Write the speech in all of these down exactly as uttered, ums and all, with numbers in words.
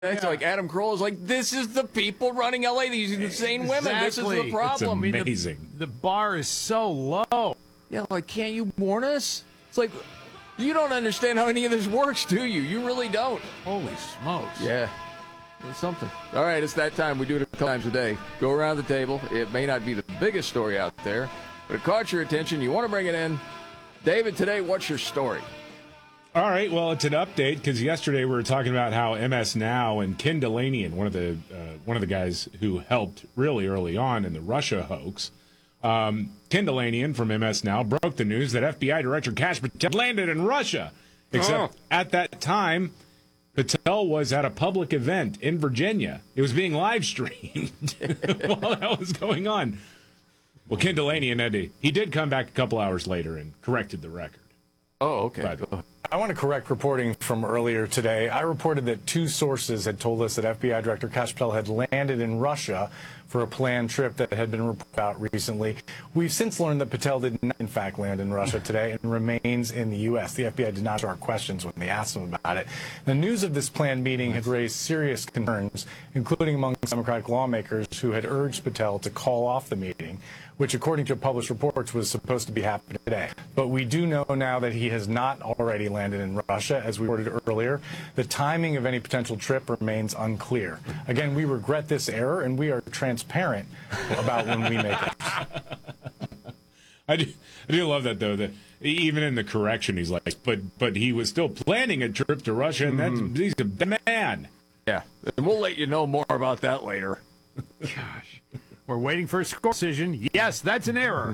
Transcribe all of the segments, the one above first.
It's yeah. like Adam Carolla is like, this is the people running L A, these insane women. This is the Exactly. problem. It's amazing. I mean, the, the bar is so low. Yeah, like, can't you warn us? It's like, you don't understand how any of this works, do you? You really don't. Holy smokes. Yeah, it's something. All right, it's that time. We do it a couple times a day. Go around the table. It may not be the biggest story out there, but it caught your attention. You want to bring it in. David, today, what's your story? All right, well, it's an update because yesterday we were talking about how M S Now and Ken Dilanian, one of the uh, one of the guys who helped really early on in the Russia hoax, um, Ken Dilanian from M S Now broke the news that F B I Director Kash Patel landed in Russia. Except Oh. at that time, Patel was at a public event in Virginia. It was being live streamed while that was going on. Well, Ken Dilanian had to, he did come back a couple hours later and corrected the record. Oh, okay. But- Go ahead. I want to correct reporting from earlier today. I reported that two sources had told us that F B I Director Kash Patel had landed in Russia for a planned trip that had been reported out recently. We've since learned that Patel did not, in fact, land in Russia today and remains in the U S. The F B I did not answer our questions when they asked him about it. The news of this planned meeting had raised serious concerns, including among Democratic lawmakers who had urged Patel to call off the meeting, which, according to published reports, was supposed to be happening today. But we do know now that he has not already landed in Russia, as we reported earlier. The timing of any potential trip remains unclear. Again, we regret this error, and we are transparent about when we make it. I do, I do love that, though, that even in the correction, he's like, but but he was still planning a trip to Russia, and that's, he's a bad man. Yeah, and we'll let you know more about that later. Gosh. We're waiting for a score decision. Yes, that's an error.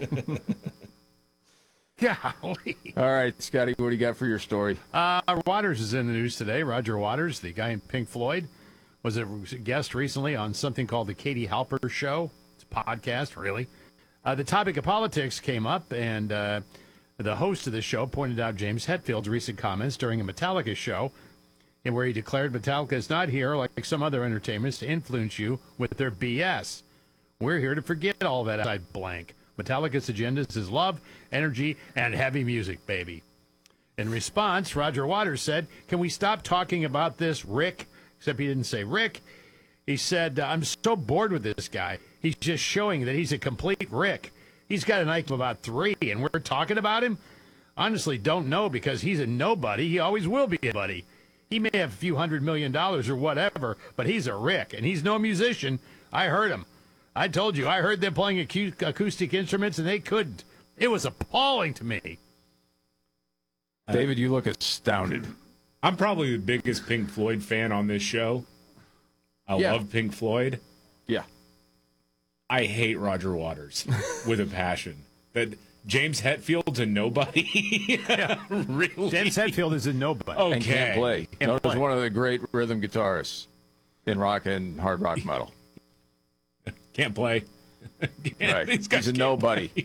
Golly. All right, Scotty, what do you got for your story? Uh, Waters is in the news today. Roger Waters, the guy in Pink Floyd, was a guest recently on something called the Katie Halper Show. It's a podcast, really. Uh, the topic of politics came up, and uh, the host of the show pointed out James Hetfield's recent comments during a Metallica show, in where he declared Metallica is not here, like some other entertainers, to influence you with their B S. We're here to forget all that outside blank. Metallica's agenda is love, energy, and heavy music, baby. In response, Roger Waters said, can we stop talking about this, Rick? Except he didn't say Rick. He said, I'm so bored with this guy. He's just showing that he's a complete Rick. He's got an I Q of about three, and we're talking about him? Honestly, don't know, because he's a nobody. He always will be a nobody. He may have a few hundred million dollars or whatever, but he's a Rick, and he's no musician. I heard him. I told you, I heard them playing acu- acoustic instruments, and they couldn't. It was appalling to me. David, you look astounded. I'm probably the biggest Pink Floyd fan on this show. I Yeah. love Pink Floyd. Yeah. I hate Roger Waters with a passion. That James Hetfield's a nobody. Really? James Hetfield is a nobody. Okay. And can't play. Can't Known as play. one of the great rhythm guitarists in rock and hard rock metal. Can't play. Right. These guys He's a can't nobody. play.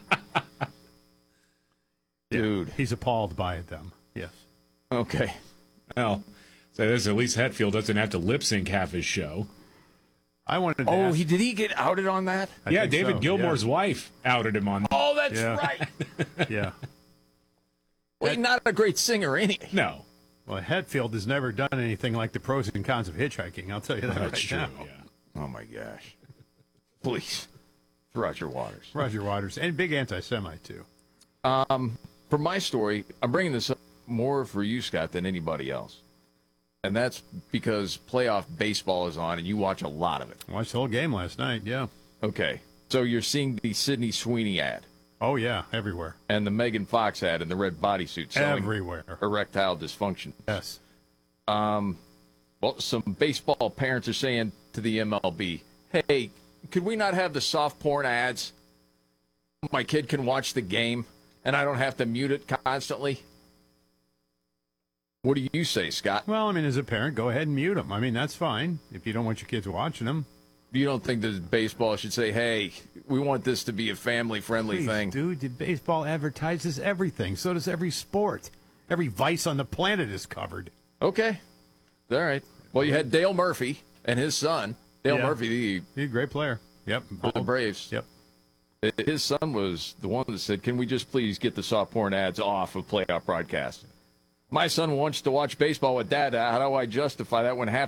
Dude. He's appalled by them. Yes. Okay. Well, so this at least Hetfield doesn't have to lip sync half his show. I wanted to Oh, ask, he did he get outed on that? I yeah, think David so, Gilmour's wife outed him on. Oh, that's Yeah. right. Yeah. Well, he's not a great singer anyway. No, Well, Hetfield has never done anything like the pros and cons of hitchhiking. I'll tell you that that's right true. now. Yeah. Oh, my gosh. Please. Roger Waters. Roger Waters, and big anti-Semite, too. Um, for my story, I'm bringing this up more for you, Scott, than anybody else. And that's because playoff baseball is on, and you watch a lot of it. Watched the whole game last night, yeah. Okay. So you're seeing the Sydney Sweeney ad Oh, yeah, everywhere. and the Megan Fox ad in the red bodysuit selling Everywhere. erectile dysfunction. Yes. Um, well, some baseball parents are saying to the M L B, hey, could we not have the soft porn ads? My kid can watch the game, and I don't have to mute it constantly. What do you say, Scott? Well, I mean, as a parent, go ahead and mute them. I mean, that's fine if you don't want your kids watching them. You don't think that baseball should say, hey, we want this to be a family-friendly Please, thing? dude, the baseball advertises everything. So does every sport. Every vice on the planet is covered. Okay. All right. Well, you had Dale Murphy and his son. Dale Yeah. Murphy, the, He's a great player. Yep. for the Braves. Yep. His son was the one that said, can we just please get the soft porn ads off of playoff broadcast? My son wants to watch baseball with dad. How do I justify that when half